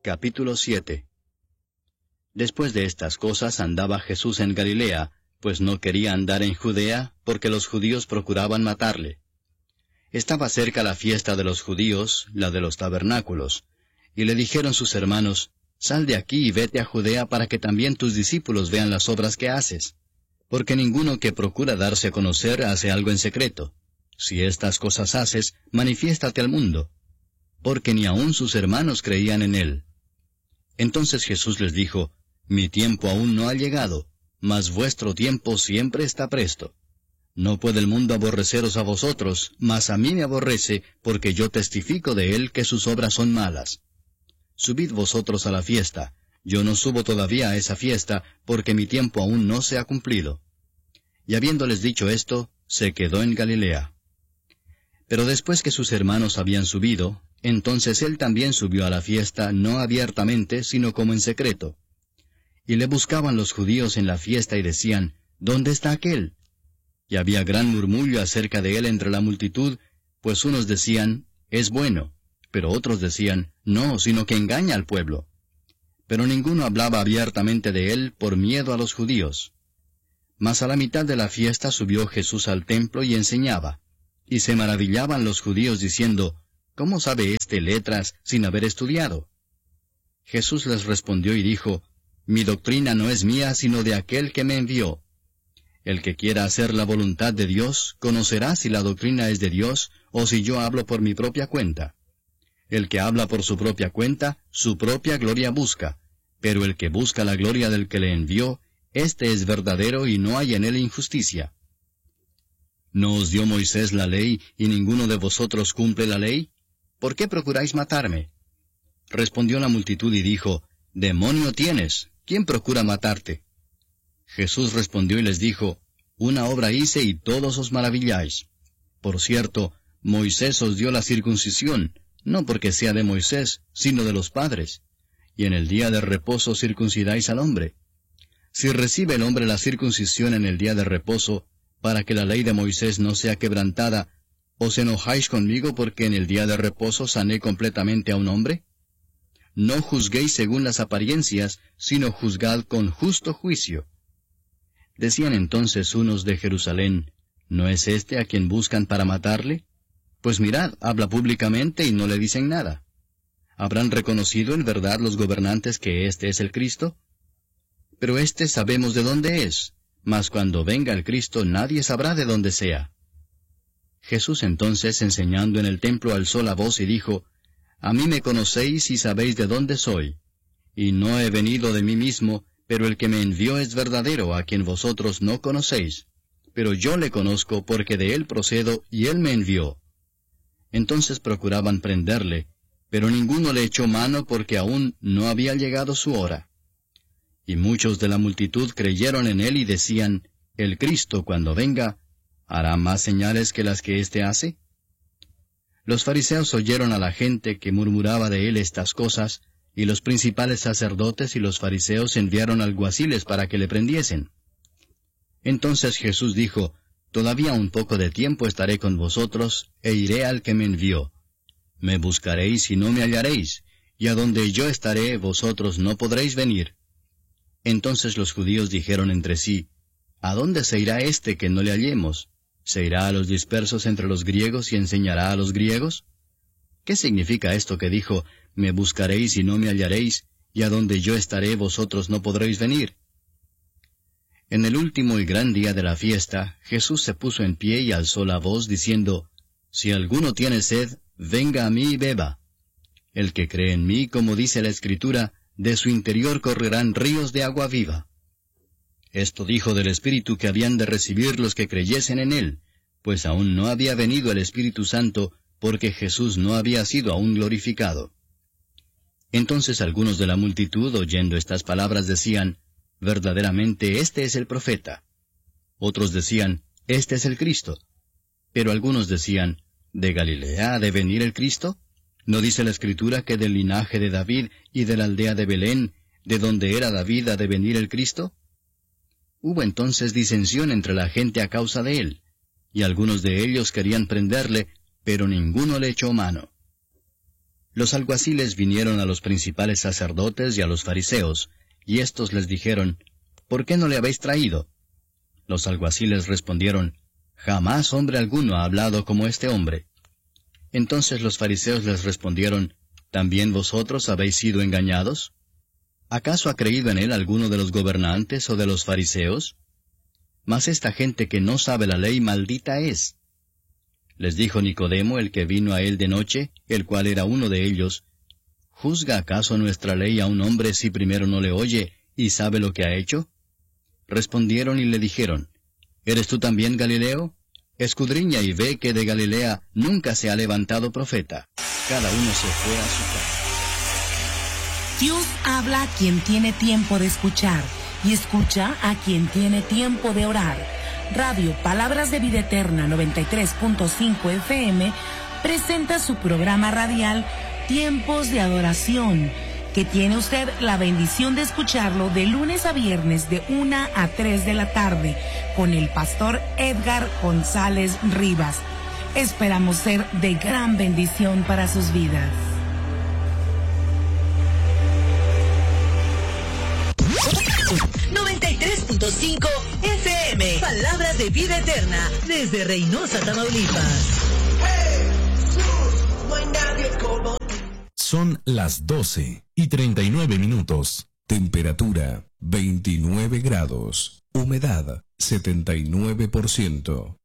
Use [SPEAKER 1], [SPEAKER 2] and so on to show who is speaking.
[SPEAKER 1] Capítulo 7. Después de estas cosas andaba Jesús en Galilea, pues no quería andar en Judea, porque los judíos procuraban matarle. Estaba cerca la fiesta de los judíos, la de los tabernáculos, y le dijeron sus hermanos, «Sal de aquí y vete a Judea para que también tus discípulos vean las obras que haces, porque ninguno que procura darse a conocer hace algo en secreto. Si estas cosas haces, manifiéstate al mundo», porque ni aun sus hermanos creían en él. Entonces Jesús les dijo, «Mi tiempo aún no ha llegado, mas vuestro tiempo siempre está presto. No puede el mundo aborreceros a vosotros, mas a mí me aborrece, porque yo testifico de él que sus obras son malas. Subid vosotros a la fiesta, yo no subo todavía a esa fiesta, porque mi tiempo aún no se ha cumplido». Y habiéndoles dicho esto, se quedó en Galilea. Pero después que sus hermanos habían subido, entonces él también subió a la fiesta, no abiertamente, sino como en secreto. Y le buscaban los judíos en la fiesta y decían, «¿Dónde está aquél?». Y había gran murmullo acerca de él entre la multitud, pues unos decían, «Es bueno», pero otros decían, «No, sino que engaña al pueblo». Pero ninguno hablaba abiertamente de él por miedo a los judíos. Mas a la mitad de la fiesta subió Jesús al templo y enseñaba. Y se maravillaban los judíos diciendo, «¿Cómo sabe éste letras sin haber estudiado?». Jesús les respondió y dijo, «Mi doctrina no es mía, sino de aquel que me envió. El que quiera hacer la voluntad de Dios, conocerá si la doctrina es de Dios, o si yo hablo por mi propia cuenta. El que habla por su propia cuenta, su propia gloria busca, pero el que busca la gloria del que le envió, éste es verdadero y no hay en él injusticia. ¿No os dio Moisés la ley, y ninguno de vosotros cumple la ley? ¿Por qué procuráis matarme? Respondió la multitud y dijo, «Demonio tienes, ¿quién procura matarte?». Jesús respondió y les dijo, «Una obra hice y todos os maravilláis. Por cierto, Moisés os dio la circuncisión, no porque sea de Moisés, sino de los padres. Y en el día de reposo circuncidáis al hombre. Si recibe el hombre la circuncisión en el día de reposo, para que la ley de Moisés no sea quebrantada, ¿os enojáis conmigo porque en el día de reposo sané completamente a un hombre? No juzguéis según las apariencias, sino juzgad con justo juicio». Decían entonces unos de Jerusalén, ¿no es este a quien buscan para matarle? Pues mirad, habla públicamente y no le dicen nada. ¿Habrán reconocido en verdad los gobernantes que este es el Cristo? Pero este sabemos de dónde es, mas cuando venga el Cristo nadie sabrá de dónde sea. Jesús entonces, enseñando en el templo, alzó la voz y dijo, «A mí me conocéis y sabéis de dónde soy. Y no he venido de mí mismo, pero el que me envió es verdadero, a quien vosotros no conocéis. Pero yo le conozco porque de él procedo y él me envió». Entonces procuraban prenderle, pero ninguno le echó mano porque aún no había llegado su hora. Y muchos de la multitud creyeron en él y decían, «El Cristo, cuando venga, ¿hará más señales que las que éste hace?». Los fariseos oyeron a la gente que murmuraba de él estas cosas, y los principales sacerdotes y los fariseos enviaron alguaciles para que le prendiesen. Entonces Jesús dijo, «Todavía un poco de tiempo estaré con vosotros, e iré al que me envió. Me buscaréis y no me hallaréis, y a donde yo estaré vosotros no podréis venir». Entonces los judíos dijeron entre sí, «¿A dónde se irá éste que no le hallemos? ¿Se irá a los dispersos entre los griegos y enseñará a los griegos? ¿Qué significa esto que dijo, me buscaréis y no me hallaréis, y a donde yo estaré vosotros no podréis venir?» En el último y gran día de la fiesta, Jesús se puso en pie y alzó la voz, diciendo, «Si alguno tiene sed, venga a mí y beba. El que cree en mí, como dice la Escritura, de su interior correrán ríos de agua viva». Esto dijo del Espíritu que habían de recibir los que creyesen en él, pues aún no había venido el Espíritu Santo, porque Jesús no había sido aún glorificado. Entonces algunos de la multitud, oyendo estas palabras, decían, «Verdaderamente este es el profeta». Otros decían, «Este es el Cristo». Pero algunos decían, ¿de Galilea ha de venir el Cristo? ¿No dice la Escritura que del linaje de David y de la aldea de Belén, de donde era David, ha de venir el Cristo? Hubo entonces disensión entre la gente a causa de él, y algunos de ellos querían prenderle, pero ninguno le echó mano. Los alguaciles vinieron a los principales sacerdotes y a los fariseos, y éstos les dijeron, ¿por qué no le habéis traído? Los alguaciles respondieron, jamás hombre alguno ha hablado como este hombre. Entonces los fariseos les respondieron, ¿también vosotros habéis sido engañados? ¿Acaso ha creído en él alguno de los gobernantes o de los fariseos? Mas esta gente que no sabe la ley maldita es. Les dijo Nicodemo, el que vino a él de noche, el cual era uno de ellos, ¿juzga acaso nuestra ley a un hombre si primero no le oye y sabe lo que ha hecho? Respondieron y le dijeron, ¿eres tú también Galileo? Escudriña y ve que de Galilea nunca se ha levantado profeta. Cada uno se fue a su casa.
[SPEAKER 2] Dios habla a quien tiene tiempo de escuchar y escucha a quien tiene tiempo de orar. Radio Palabras de Vida Eterna 93.5 FM presenta su programa radial Tiempos de Adoración, que tiene usted la bendición de escucharlo de lunes a viernes de 1 a 3 de la tarde con el pastor Edgar González Rivas. Esperamos ser de gran bendición para sus vidas.
[SPEAKER 3] .5 FM, Palabras de Vida Eterna, desde Reynosa, Tamaulipas.
[SPEAKER 4] Son las 12:39. Temperatura 29 grados. Humedad 79%.